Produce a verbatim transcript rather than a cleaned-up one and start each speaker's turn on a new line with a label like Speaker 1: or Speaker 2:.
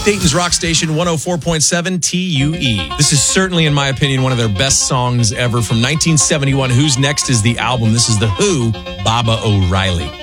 Speaker 1: Dayton's Rock Station one oh four point seven T U E. This is certainly, in my opinion, one of their best songs ever from nineteen seventy-one. Who's Next is the album. This is The Who, Baba O'Reilly.